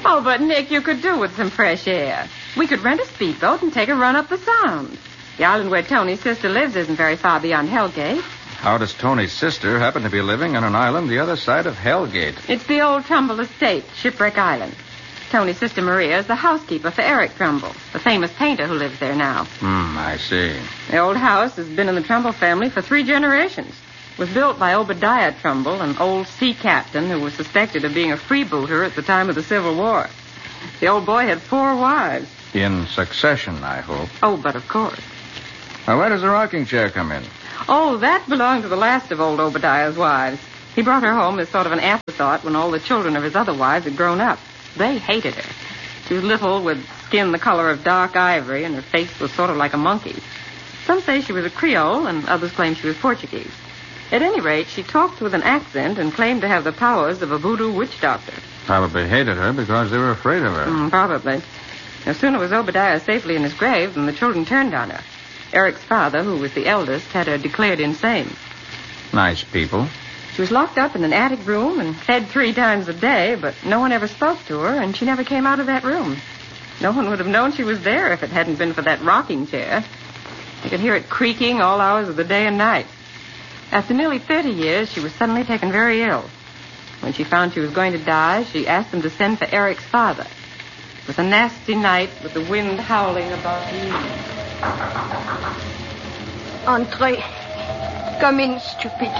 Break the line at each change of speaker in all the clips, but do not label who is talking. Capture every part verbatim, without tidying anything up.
Oh, but, Nick, you could do with some fresh air. We could rent a speedboat and take a run up the Sound. The island where Tony's sister lives isn't very far beyond Hellgate.
How does Tony's sister happen to be living on an island the other side of Hellgate?
It's the old Trumbull estate, Shipwreck Island. Tony's sister Maria is the housekeeper for Eric Trumbull, the famous painter who lives there now.
Hmm, I see.
The old house has been in the Trumbull family for three generations. It was built by Obadiah Trumbull, an old sea captain who was suspected of being a freebooter at the time of the Civil War. The old boy had four wives.
In succession, I hope.
Oh, but of course.
Now, where does the rocking chair come in?
Oh, that belonged to the last of old Obadiah's wives. He brought her home as sort of an afterthought when all the children of his other wives had grown up. They hated her. She was little, with skin the color of dark ivory, and her face was sort of like a monkey's. Some say she was a Creole, and others claim she was Portuguese. At any rate, she talked with an accent and claimed to have the powers of a voodoo witch doctor.
Probably hated her because they were afraid of her.
Mm, probably. No sooner was Obadiah safely in his grave than the children turned on her. Eric's father, who was the eldest, had her declared insane.
Nice people.
She was locked up in an attic room and fed three times a day, but no one ever spoke to her, and she never came out of that room. No one would have known she was there if it hadn't been for that rocking chair. You could hear it creaking all hours of the day and night. After nearly thirty years, she was suddenly taken very ill. When she found she was going to die, she asked them to send for Eric's father. It was a nasty night with the wind howling about the evening.
Entrez. Come in, stupid.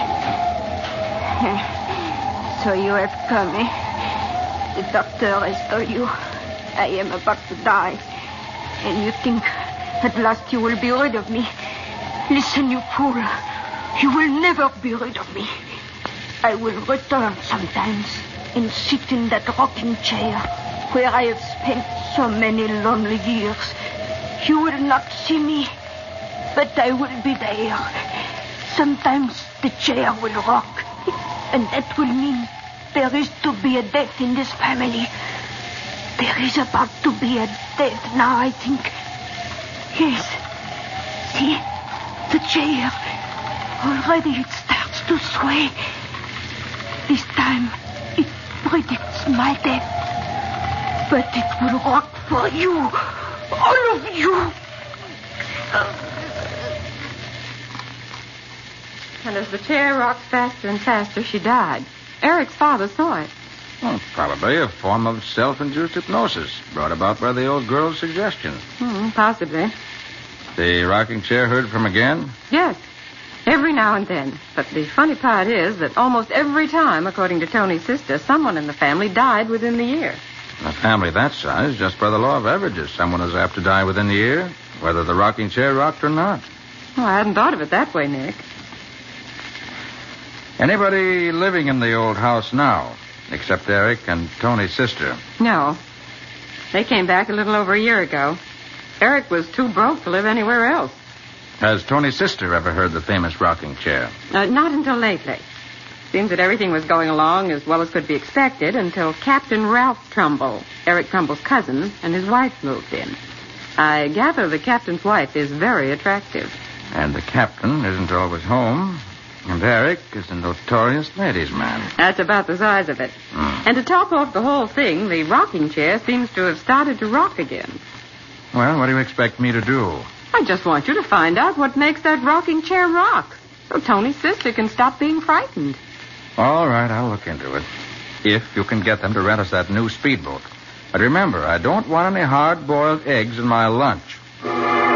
So you have come, eh? The doctor has told you I am about to die. And you think at last you will be rid of me. Listen, you fool. You will never be rid of me. I will return sometimes and sit in that rocking chair where I have spent so many lonely years. You will not see me, but I will be there. Sometimes the chair will rock, and that will mean there is to be a death in this family. There is about to be a death now, I think. Yes. See? The chair. Already it starts to sway. This time, it predicts my death. But it will rock for you. All of you.
And as the chair rocked faster and faster, she died. Eric's father saw it.
Well, probably a form of self-induced hypnosis brought about by the old girl's suggestion.
Hmm, possibly.
The rocking chair heard from again?
Yes. Every now and then. But the funny part is that almost every time, according to Tony's sister, someone in the family died within the year.
In a family that size, just by the law of averages, someone is apt to die within the year, whether the rocking chair rocked or not.
Oh, I hadn't thought of it that way, Nick.
Anybody living in the old house now, except Eric and Tony's sister?
No. They came back a little over a year ago. Eric was too broke to live anywhere else.
Has Tony's sister ever heard the famous rocking chair?
Uh, not until lately. Seems that everything was going along as well as could be expected until Captain Ralph Trumbull, Eric Trumbull's cousin, and his wife moved in. I gather the captain's wife is very attractive.
And the captain isn't always home. And Eric is a notorious ladies' man.
That's about the size of it.
Mm.
And to top off the whole thing, the rocking chair seems to have started to rock again.
Well, what do you expect me to do?
I just want you to find out what makes that rocking chair rock, so Tony's sister can stop being frightened.
All right, I'll look into it. If you can get them to rent us that new speedboat. But remember, I don't want any hard-boiled eggs in my lunch.